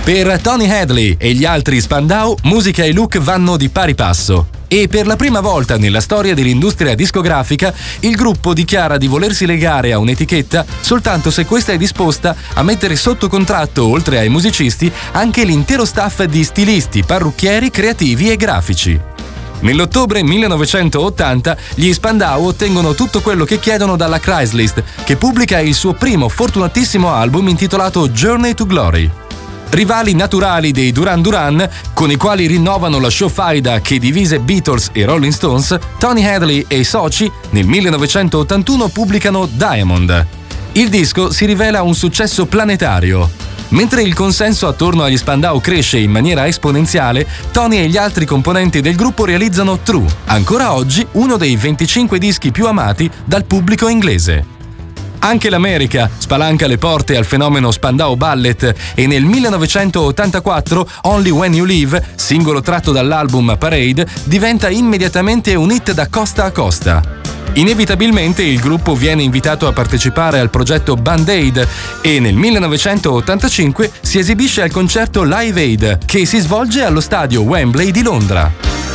Per Tony Hadley e gli altri Spandau, musica e look vanno di pari passo. E per la prima volta nella storia dell'industria discografica, il gruppo dichiara di volersi legare a un'etichetta soltanto se questa è disposta a mettere sotto contratto, oltre ai musicisti, anche l'intero staff di stilisti, parrucchieri, creativi e grafici. Nell'ottobre 1980 gli Spandau ottengono tutto quello che chiedono dalla Chrysler, che pubblica il suo primo fortunatissimo album intitolato Journey to Glory. Rivali naturali dei Duran Duran, con i quali rinnovano la show faida che divise Beatles e Rolling Stones, Tony Hadley e i soci nel 1981 pubblicano Diamond. Il disco si rivela un successo planetario. Mentre il consenso attorno agli Spandau cresce in maniera esponenziale, Tony e gli altri componenti del gruppo realizzano True, ancora oggi uno dei 25 dischi più amati dal pubblico inglese. Anche l'America spalanca le porte al fenomeno Spandau Ballet e nel 1984 Only When You Leave, singolo tratto dall'album Parade, diventa immediatamente un hit da costa a costa. Inevitabilmente il gruppo viene invitato a partecipare al progetto Band-Aid e nel 1985 si esibisce al concerto Live Aid, che si svolge allo stadio Wembley di Londra.